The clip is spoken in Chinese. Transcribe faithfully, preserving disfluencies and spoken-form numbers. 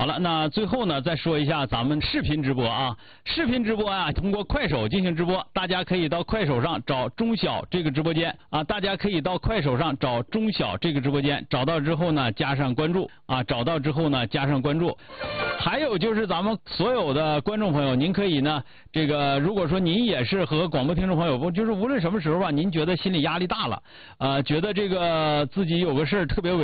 好了，那最后呢，再说一下咱们视频直播啊，视频直播啊，通过快手进行直播，大家可以到快手上找中小这个直播间啊，大家可以到快手上找中小这个直播间，找到之后呢，加上关注啊，找到之后呢，加上关注。还有就是咱们所有的观众朋友，您可以呢，这个如果说您也是和广播听众朋友，不就是无论什么时候吧，您觉得心理压力大了，呃，觉得这个自己有个事儿特别委